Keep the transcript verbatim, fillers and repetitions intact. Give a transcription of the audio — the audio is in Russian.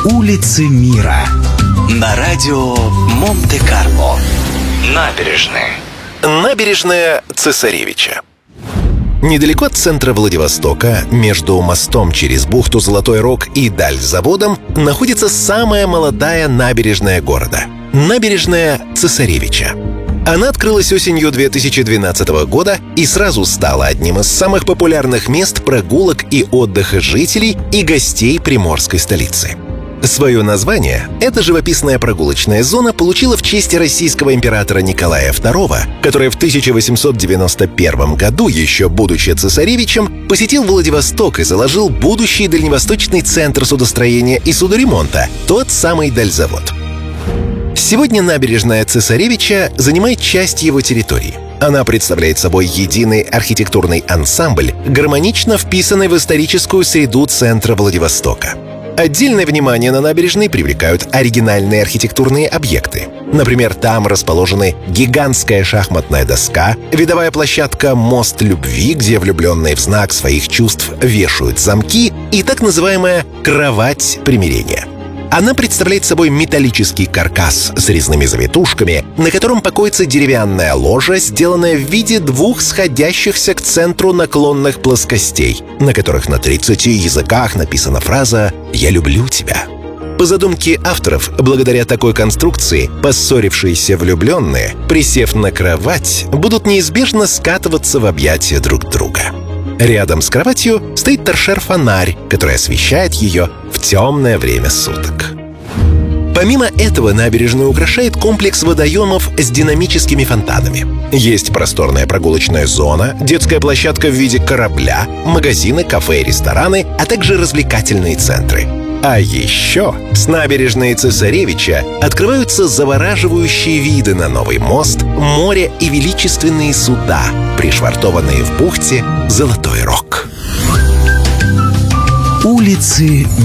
Улицы мира на радио Монте-Карло. Набережные. Набережная Цесаревича. Недалеко от центра Владивостока, между мостом через бухту Золотой Рог и Дальзаводом, находится самая молодая набережная города – набережная Цесаревича. Она открылась осенью две тысячи двенадцатого года и сразу стала одним из самых популярных мест прогулок и отдыха жителей и гостей приморской столицы. Свое название эта живописная прогулочная зона получила в честь российского императора Николая второго, который в тысяча восемьсот девяносто первом году, еще будучи цесаревичем, посетил Владивосток и заложил будущий дальневосточный центр судостроения и судоремонта, тот самый Дальзавод. Сегодня набережная Цесаревича занимает часть его территории. Она представляет собой единый архитектурный ансамбль, гармонично вписанный в историческую среду центра Владивостока. Отдельное внимание на набережной привлекают оригинальные архитектурные объекты. Например, там расположены гигантская шахматная доска, видовая площадка «Мост любви», где влюбленные в знак своих чувств вешают замки, и так называемая «Кровать примирения». Она представляет собой металлический каркас с резными завитушками, на котором покоится деревянная ложа, сделанная в виде двух сходящихся к центру наклонных плоскостей, на которых на тридцати языках написана фраза «Я люблю тебя». По задумке авторов, благодаря такой конструкции, поссорившиеся влюбленные, присев на кровать, будут неизбежно скатываться в объятия друг друга. Рядом с кроватью стоит торшер-фонарь, который освещает ее в темное время суток. Помимо этого, набережную украшает комплекс водоемов с динамическими фонтанами. Есть просторная прогулочная зона, детская площадка в виде корабля, магазины, кафе и рестораны, а также развлекательные центры. А еще с набережной Цесаревича открываются завораживающие виды на новый мост, море и величественные суда, пришвартованные в бухте Золотой Рог. Улицы